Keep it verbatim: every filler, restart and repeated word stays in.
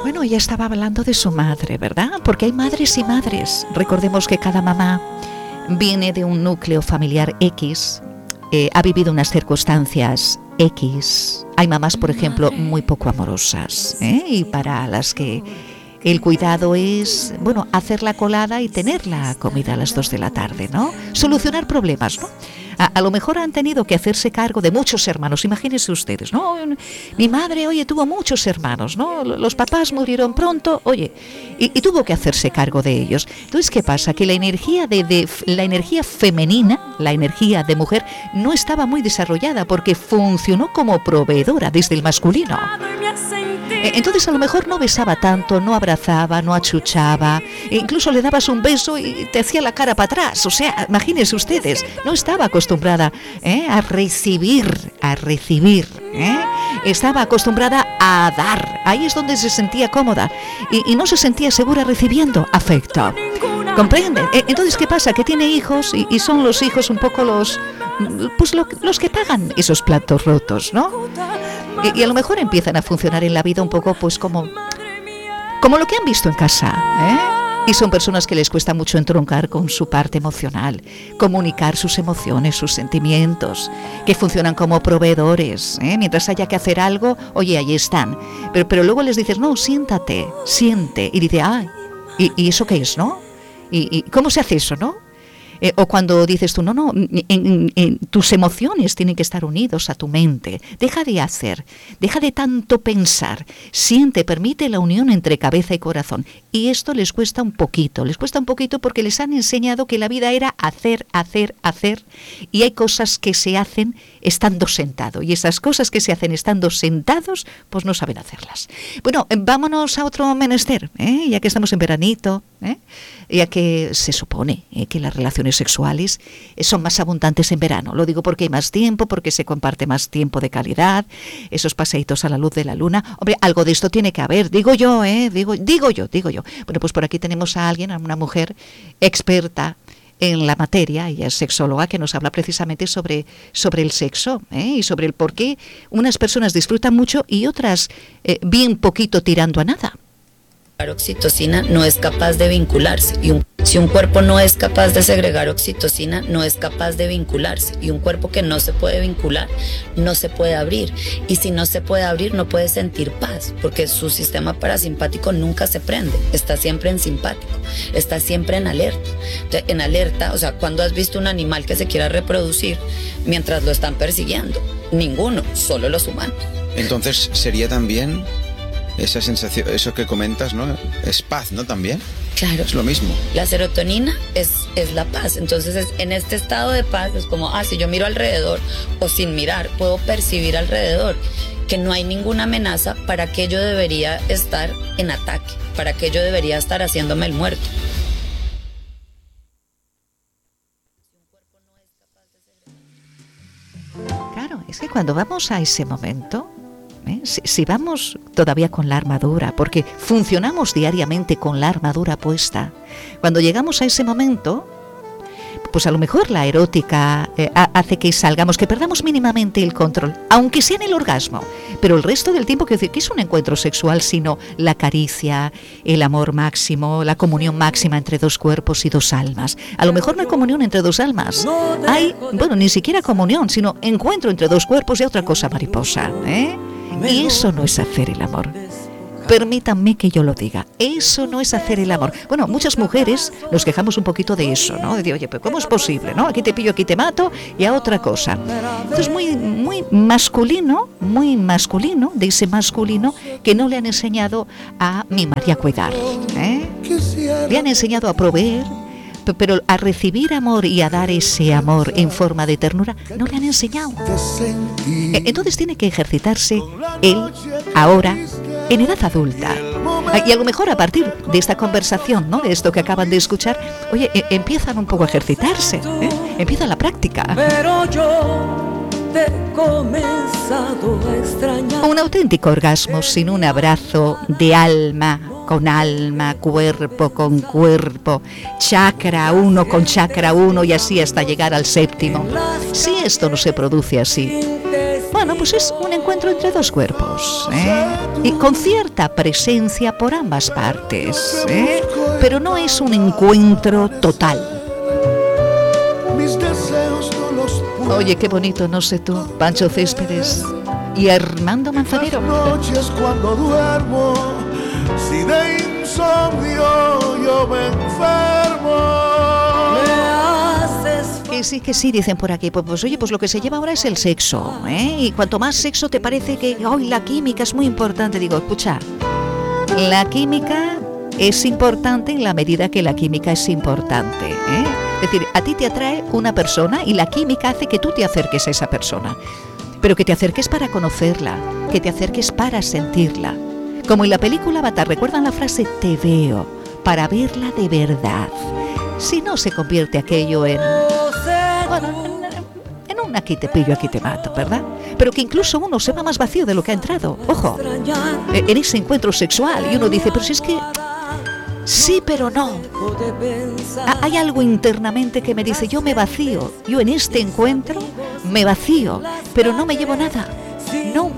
Bueno, ella estaba hablando de su madre, ¿verdad? Porque hay madres y madres. Recordemos que cada mamá viene de un núcleo familiar X, eh, ha vivido unas circunstancias X. Hay mamás, por ejemplo, muy poco amorosas, ¿eh? Y para las que el cuidado es, bueno, hacer la colada y tener la comida a las dos de la tarde, ¿no? Solucionar problemas, ¿no? A, a lo mejor han tenido que hacerse cargo de muchos hermanos, imagínense ustedes, ¿no? Mi madre, oye, tuvo muchos hermanos, ¿no? Los papás murieron pronto, oye, y, y tuvo que hacerse cargo de ellos. Entonces, ¿qué pasa? Que la energía de, de la energía femenina, la energía de mujer, no estaba muy desarrollada porque funcionó como proveedora desde el masculino. Entonces a lo mejor no besaba tanto, no abrazaba, no achuchaba, incluso le dabas un beso y te hacía la cara para atrás. O sea, imagínense ustedes, no estaba acostumbrada ¿eh? a recibir, a recibir, ¿eh? Estaba acostumbrada a dar. Ahí es donde se sentía cómoda y, y no se sentía segura recibiendo afecto. ¿Comprenden? Entonces, ¿qué pasa? Que tiene hijos y, y son los hijos un poco los, pues lo, los que pagan esos platos rotos, ¿no? Y, y a lo mejor empiezan a funcionar en la vida un poco pues como, como lo que han visto en casa, ¿eh? Y son personas que les cuesta mucho entroncar con su parte emocional, comunicar sus emociones, sus sentimientos, que funcionan como proveedores, ¿eh? Mientras haya que hacer algo, oye, ahí están. Pero, pero luego les dices, no, siéntate, siente. Y dice, ay, ¿y, y eso qué es, no? ¿Y, y cómo se hace eso, no? Eh, o cuando dices tú, no, no, en, en, en, tus emociones tienen que estar unidos a tu mente. Deja de hacer, deja de tanto pensar, siente, permite la unión entre cabeza y corazón. Y esto les cuesta un poquito, les cuesta un poquito porque les han enseñado que la vida era hacer, hacer, hacer. Y hay cosas que se hacen estando sentado. Y esas cosas que se hacen estando sentados, pues no saben hacerlas. Bueno, vámonos a otro menester, ¿eh? Ya que estamos en veranito, ¿eh? Ya que se supone ¿eh? que las relaciones sexuales son más abundantes en verano. Lo digo porque hay más tiempo, porque se comparte más tiempo de calidad, esos paseitos a la luz de la luna. Hombre, algo de esto tiene que haber, digo yo, ¿eh? Digo, digo yo, digo yo. Bueno, pues por aquí tenemos a alguien, a una mujer experta en la materia, ella es sexóloga, que nos habla precisamente sobre, sobre el sexo, ¿eh? Y sobre el por qué unas personas disfrutan mucho y otras eh, bien poquito tirando a nada. La oxitocina no es capaz de vincularse y un, si un cuerpo no es capaz de segregar oxitocina, no es capaz de vincularse, y un cuerpo que no se puede vincular no se puede abrir, y si no se puede abrir no puede sentir paz porque su sistema parasimpático nunca se prende, está siempre en simpático, está siempre en alerta. Entonces, en alerta, o sea, ¿cuándo has visto un animal que se quiera reproducir mientras lo están persiguiendo? Ninguno, solo los humanos. Entonces sería también esa sensación, eso que comentas, ¿no? Es paz, ¿no? También. Claro. Es lo mismo. La serotonina es, es la paz. Entonces, es, en este estado de paz es como, ah, si yo miro alrededor o sin mirar, puedo percibir alrededor que no hay ninguna amenaza, para que yo debería estar en ataque, para que yo debería estar haciéndome el muerto. Claro, es que cuando vamos a ese momento, ¿eh? Si, si vamos todavía con la armadura, porque funcionamos diariamente con la armadura puesta, cuando llegamos a ese momento, pues a lo mejor la erótica eh, hace que salgamos, que perdamos mínimamente el control, aunque sea en el orgasmo, pero el resto del tiempo, quiero decir, que es un encuentro sexual, sino la caricia, el amor máximo, la comunión máxima entre dos cuerpos y dos almas. A lo mejor no hay comunión entre dos almas, hay, bueno, ni siquiera comunión, sino encuentro entre dos cuerpos y otra cosa mariposa, ¿eh? Y eso no es hacer el amor. Permítanme que yo lo diga, eso no es hacer el amor. Bueno, muchas mujeres nos quejamos un poquito de eso, ¿no? De decir, oye, pero ¿cómo es posible, no? Aquí te pillo, aquí te mato, y a otra cosa. Entonces, muy, muy masculino, muy masculino, de ese masculino que no le han enseñado a mimar y a cuidar, ¿eh? Le han enseñado a proveer, pero a recibir amor y a dar ese amor en forma de ternura no le han enseñado. Entonces tiene que ejercitarse él ahora en edad adulta, y a lo mejor a partir de esta conversación, ¿no? De esto que acaban de escuchar, oye, eh, empiezan un poco a ejercitarse, ¿eh? Empieza la práctica. Pero yo te he comenzado a extrañar. Un auténtico orgasmo sin un abrazo de alma con alma, cuerpo con cuerpo, chakra uno con chakra uno, y así hasta llegar al séptimo. Si esto no se produce así, Bueno, pues es un encuentro entre dos cuerpos, ¿eh? Y con cierta presencia por ambas partes, ¿eh? Pero no es un encuentro total. Oye, qué bonito, no sé tú, Pancho Céspedes y Armando Manzanero. Noches cuando duermo, si de insomnio yo me enfermo. Que sí, que sí, dicen por aquí. Pues, pues oye, pues lo que se lleva ahora es el sexo, ¿eh? Y cuanto más sexo te parece que hoy la química es muy importante. Digo, escucha, la química es importante en la medida que la química es importante, ¿eh? Es decir, a ti te atrae una persona y la química hace que tú te acerques a esa persona. Pero que te acerques para conocerla, que te acerques para sentirla. Como en la película Avatar, ¿recuerdan la frase te veo para verla de verdad? Si no se convierte aquello en... Bueno, en, en un aquí te pillo, aquí te mato, ¿verdad? Pero que incluso uno se va más vacío de lo que ha entrado. Ojo, en ese encuentro sexual. Y uno dice, pero si es que... Sí, pero no. Hay algo internamente que me dice, yo me vacío. Yo en este encuentro me vacío, pero no me llevo nada. No